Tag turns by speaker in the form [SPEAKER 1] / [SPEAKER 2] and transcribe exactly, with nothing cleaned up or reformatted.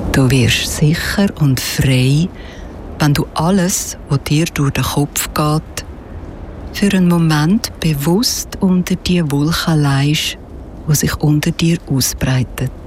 [SPEAKER 1] Du wirst sicher und frei, wenn du alles, was dir durch den Kopf geht, für einen Moment bewusst unter die Wolke legst, die sich unter dir ausbreitet.